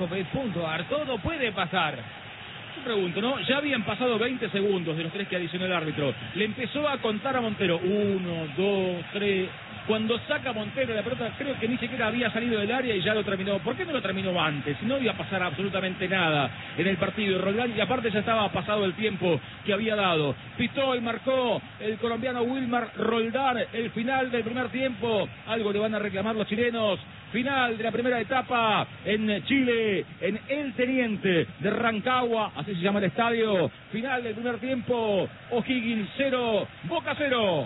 info.ar. Todo puede pasar. Yo pregunto, ¿no? Ya habían pasado 20 segundos de los 3 que adicionó el árbitro. Le empezó a contar a Montero. 1, 2, 3... Cuando saca Montero la pelota, creo que ni siquiera había salido del área y ya lo terminó. ¿Por qué no lo terminó antes? Si no iba a pasar absolutamente nada en el partido. Roldán, y aparte ya estaba pasado el tiempo que había dado. Pitó y marcó el colombiano Wilmar Roldán el final del primer tiempo. Algo le van a reclamar los chilenos. Final de la primera etapa en Chile, en El Teniente de Rancagua, así se llama el estadio. Final del primer tiempo, O'Higgins 0, Boca 0.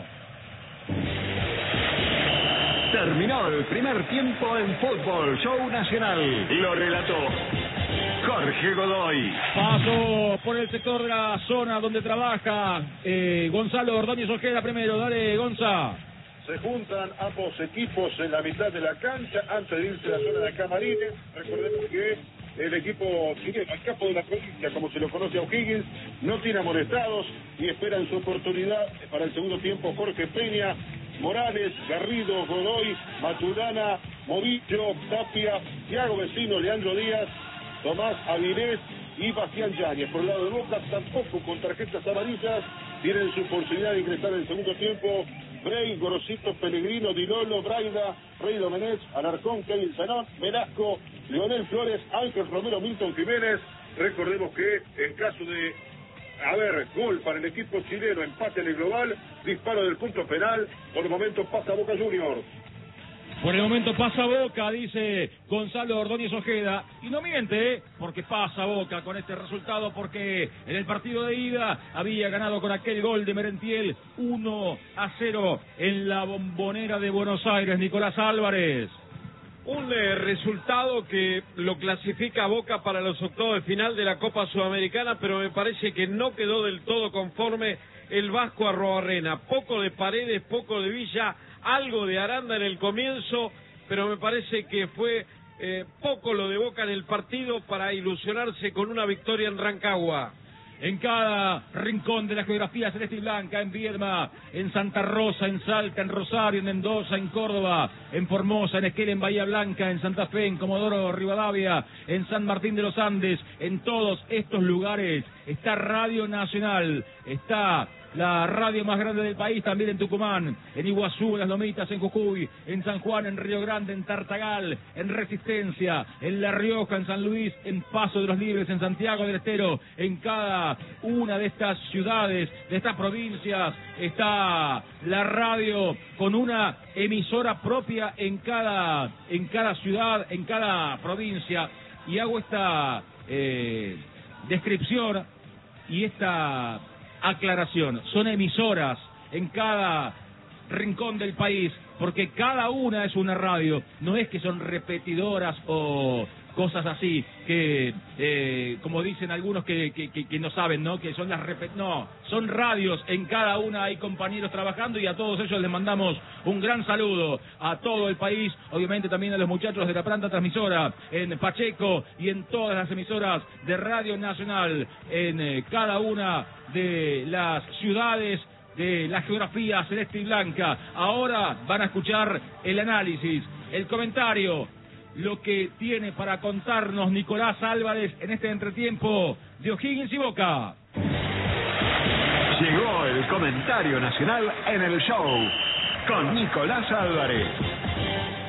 Terminó el primer tiempo en Fútbol Show Nacional. Lo relató Jorge Godoy. Paso por el sector de la zona donde trabaja Gonzalo Ordóñez Ojeda primero. Dale, Gonza. Se juntan ambos equipos en la mitad de la cancha antes de irse a la zona de camarines. Recordemos que el equipo chileno, el capo de la provincia, como se lo conoce a O'Higgins, no tiene amonestados y esperan su oportunidad para el segundo tiempo. Jorge Peña, Morales, Garrido, Godoy, Maturana, Movillo, Tapia, Thiago Vecino, Leandro Díaz, Tomás Avilés y Bastián Yáñez. Por el lado de Boca, tampoco con tarjetas amarillas, tienen su posibilidad de ingresar en el segundo tiempo Frey, Gorosito, Pellegrino, Dilolo, Braida, Rey Domenech, Alarcón, Kevin Zanón, Velasco, Leonel Flores, Ángel Romero, Milton Jiménez. Recordemos que en caso de gol para el equipo chileno, empate en el global, disparo del punto penal, por el momento pasa Boca Juniors. Por el momento pasa Boca, dice Gonzalo Ordóñez Ojeda, y no miente, porque pasa Boca con este resultado, porque en el partido de ida había ganado con aquel gol de Merentiel 1-0 en la Bombonera de Buenos Aires. Nicolás Álvarez. Un resultado que lo clasifica a Boca para los octavos de final de la Copa Sudamericana, pero me parece que no quedó del todo conforme el Vasco Arrobarrena. Poco de Paredes, poco de Villa, algo de Aranda en el comienzo, pero me parece que fue poco lo de Boca en el partido para ilusionarse con una victoria en Rancagua. En cada rincón de la geografía celeste y blanca, en Viedma, en Santa Rosa, en Salta, en Rosario, en Mendoza, en Córdoba, en Formosa, en Esquel, en Bahía Blanca, en Santa Fe, en Comodoro Rivadavia, en San Martín de los Andes, en todos estos lugares está Radio Nacional, está la radio más grande del país, también en Tucumán, en Iguazú, en Las Lomitas, en Jujuy, en San Juan, en Río Grande, en Tartagal, en Resistencia, en La Rioja, en San Luis, en Paso de los Libres, en Santiago del Estero. En cada una de estas ciudades, de estas provincias, está la radio con una emisora propia en cada ciudad, en cada provincia. Y hago esta descripción y esta aclaración. Son emisoras en cada rincón del país, porque cada una es una radio. No es que son repetidoras o cosas así, que como dicen algunos que no saben, ¿no? Que son no, son radios, en cada una hay compañeros trabajando y a todos ellos les mandamos un gran saludo a todo el país, obviamente también a los muchachos de la planta transmisora en Pacheco y en todas las emisoras de Radio Nacional, en cada una de las ciudades de la geografía celeste y blanca. Ahora van a escuchar el análisis, el comentario, lo que tiene para contarnos Nicolás Álvarez en este entretiempo de O'Higgins y Boca. Llegó el comentario nacional en el show con Nicolás Álvarez.